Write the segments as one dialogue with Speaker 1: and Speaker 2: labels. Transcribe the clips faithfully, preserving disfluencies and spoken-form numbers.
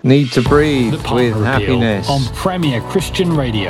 Speaker 1: Need to Breathe
Speaker 2: The
Speaker 1: with
Speaker 2: Partner Appeal
Speaker 1: Happiness.
Speaker 2: on Premier Christian Radio.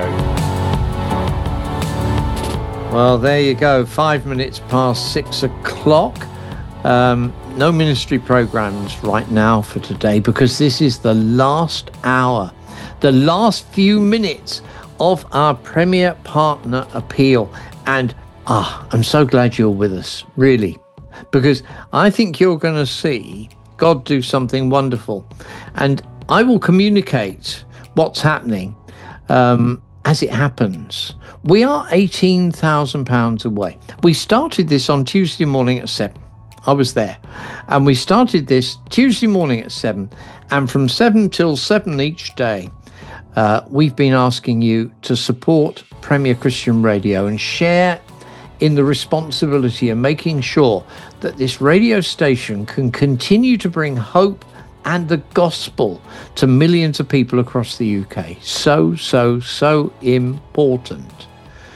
Speaker 1: Well, there you go. Five minutes past six o'clock. Um, no ministry programs right now for today because this is the last hour, the last few minutes of our Premier Partner Appeal. And ah, I'm so glad you're with us, really, because I think you're going to see God do something wonderful. And I will communicate what's happening um, as it happens. We are eighteen thousand pounds away. We started this on Tuesday morning at seven. I was there. And we started this Tuesday morning at seven. And from seven till seven each day, uh, we've been asking you to support Premier Christian Radio and share in the responsibility of making sure that this radio station can continue to bring hope and the gospel to millions of people across the U K. So, so, so important.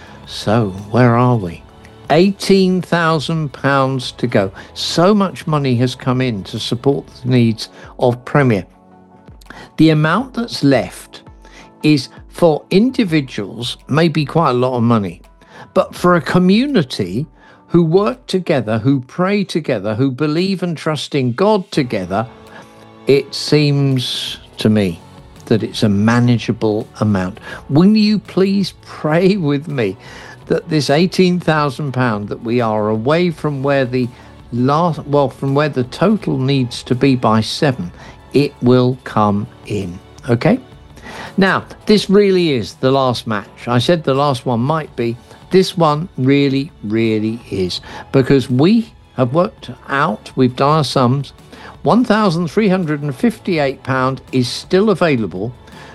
Speaker 1: So, where are we? eighteen thousand pounds to go. So much money has come in to support the needs of Premier. The amount that's left is for individuals, maybe quite a lot of money, but for a community who work together, who pray together, who believe and trust in God together, it seems to me that it's a manageable amount. Will you please pray with me that this eighteen thousand pounds that we are away from where the last, well, from where the total needs to be by seven, it will come in. Okay? Now, this really is the last match. I said the last one might be. This one really, really is, because we have worked out, we've done our sums, one thousand three hundred fifty-eight pounds is still available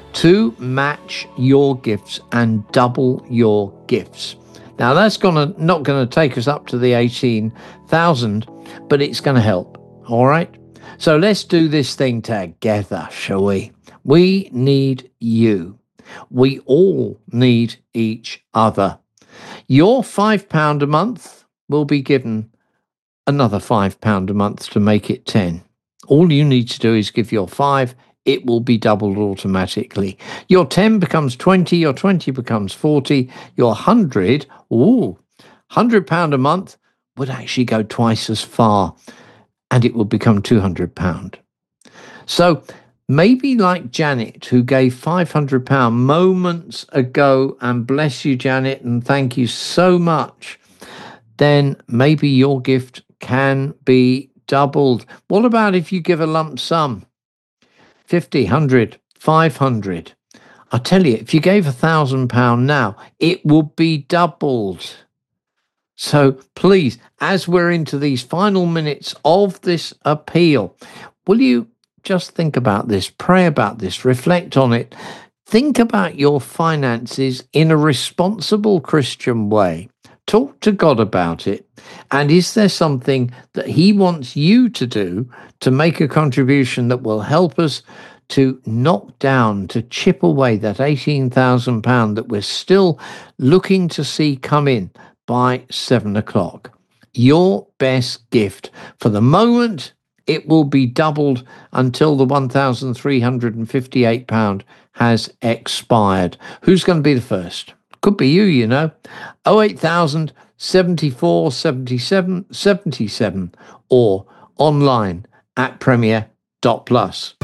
Speaker 1: to match your gifts and double your gifts. Now, that's gonna not going to take us up to the eighteen thousand, but it's going to help, all right? So let's do this thing together, shall we? We need you. We all need each other. Your five pounds a month will be given another five pounds a month to make it ten. All you need to do is give your five, it will be doubled automatically. Your ten becomes twenty, your twenty becomes forty, your one hundred, ooh, one hundred pounds a month would actually go twice as far, and it will become two hundred pounds. So maybe like Janet, who gave five hundred pounds moments ago, and bless you, Janet, and thank you so much, then maybe your gift can be doubled. What about if you give a lump sum? fifty, one hundred, five hundred. I tell you, if you gave a thousand pounds now, it would be doubled. So please, as we're into these final minutes of this appeal, will you just think about this, pray about this, reflect on it, think about your finances in a responsible Christian way. Talk to God about it. And is there something that he wants you to do to make a contribution that will help us to knock down, to chip away that eighteen thousand pounds that we're still looking to see come in by seven o'clock? Your best gift. For the moment, it will be doubled until the one thousand three hundred fifty-eight pounds has expired. Who's going to be the first? Could be you, you know. oh eight thousand, seventy-four, seventy-seven, seventy-seven, or online at premier dot plus.